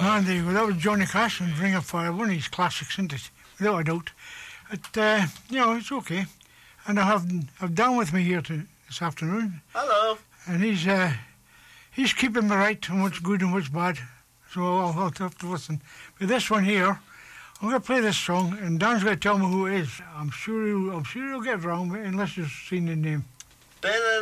And there you go. That was Johnny Cash and Ring of Fire, one of his classics, isn't it? Without a doubt. But, it's okay. And I have Dan with me here this afternoon. Hello. And he's keeping me right on what's good and what's bad. So I'll have to listen. But this one here, I'm going to play this song, and Dan's going to tell me who it is. I'm sure he'll get it wrong, unless you've seen the name.